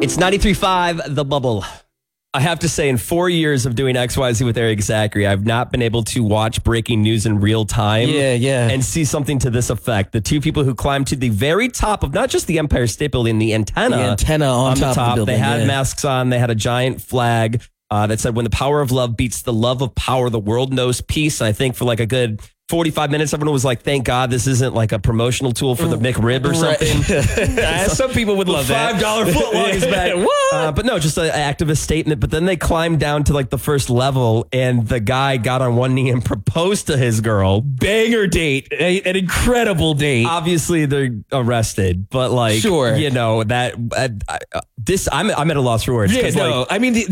It's 93.5 The Bubble. I have to say, in 4 years of doing XYZ with Eric Zachary, I've not been able to watch breaking news in real time and see something to this effect. The two people who climbed to the very top of not just the Empire State Building, the antenna on top of the building. They had masks on. They had a giant flag that said, when the power of love beats the love of power, the world knows peace. And I think for like a good 45 minutes, everyone was like, thank God this isn't like a promotional tool for the McRib or something. Some people would love that. $5 footlong is back. But no, just an activist statement. But then they climbed down to like the first level and the guy got on one knee and proposed to his girl. Banger date. An incredible date. Obviously, they're arrested. But like, sure. you know, that I'm at a loss for words. Yeah, no, like, I mean,